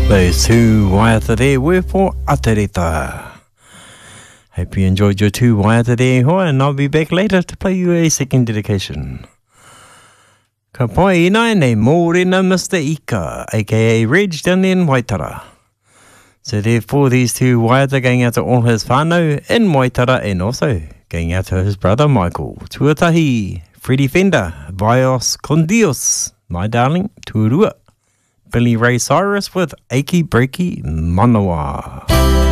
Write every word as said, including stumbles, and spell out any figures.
Those two waiata there were for Atereta. Hope you enjoyed your two waiata there, and I'll be back later to play you a second dedication. Ka pai ina nei mōrena Mister Ika, aka Reg down there in Waitara. So therefore these two waiata going out to all his whānau in Waitara, and also going out to his brother Michael. Tuatahi, Freddie Fender, Vios Condios, my darling, Tuarua. Billy Ray Cyrus with Achy Breaky Manawa.